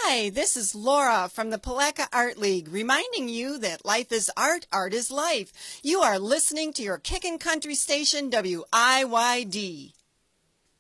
Hi, this is Laura from the Palaca Art League, reminding you that life is art, art is life. You are listening to your Kickin' Country station, WIYD.